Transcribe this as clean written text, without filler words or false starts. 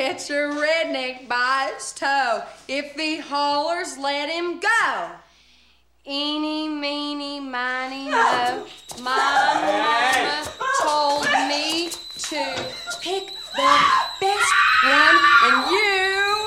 catch a redneck by its toe. If he hollers, let him go. Eeny, meeny, miny, mo. My